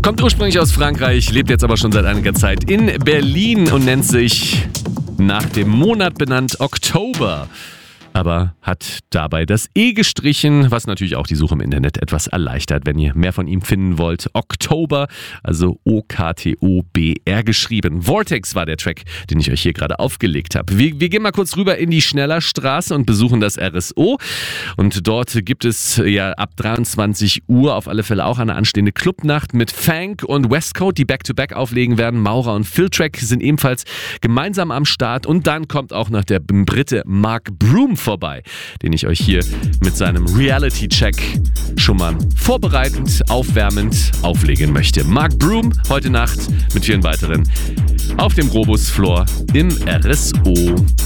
Kommt ursprünglich aus Frankreich, lebt jetzt aber schon seit einiger Zeit in Berlin und nennt sich nach dem Monat benannt Oktober. Aber hat dabei das E gestrichen, was natürlich auch die Suche im Internet etwas erleichtert, wenn ihr mehr von ihm finden wollt. Oktober, also O-K-T-O-B-R geschrieben. Vortex war der Track, den ich euch hier gerade aufgelegt habe. Wir gehen mal kurz rüber in die Schnellerstraße und besuchen das RSO. Und dort gibt es ja ab 23 Uhr auf alle Fälle auch eine anstehende Clubnacht mit Funk und Westcoast, die Back-to-Back auflegen werden. Maurer und Philtrack sind ebenfalls gemeinsam am Start. Und dann kommt auch noch der Brite Mark Broom vorbei, den ich euch hier mit seinem Reality-Check schon mal vorbereitend, aufwärmend auflegen möchte. Mark Broom heute Nacht mit vielen weiteren auf dem Globus-Floor im RSO.